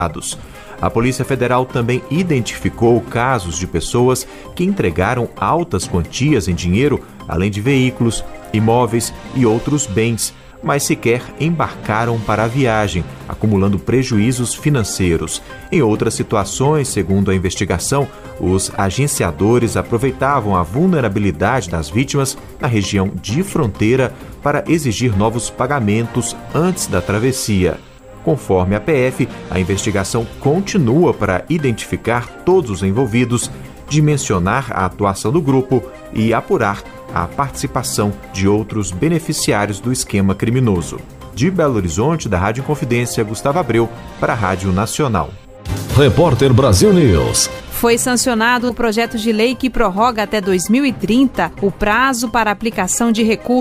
A Polícia Federal também identificou casos de pessoas que entregaram altas quantias em dinheiro, além de veículos, imóveis e outros bens, mas sequer embarcaram para a viagem, acumulando prejuízos financeiros. Em outras situações, segundo a investigação, os agenciadores aproveitavam a vulnerabilidade das vítimas na região de fronteira para exigir novos pagamentos antes da travessia. Conforme a PF, a investigação continua para identificar todos os envolvidos, dimensionar a atuação do grupo e apurar a participação de outros beneficiários do esquema criminoso. De Belo Horizonte, da Rádio Inconfidência, Gustavo Abreu, para a Rádio Nacional. Repórter Brasil News. Foi sancionado o projeto de lei que prorroga até 2030 o prazo para aplicação de recursos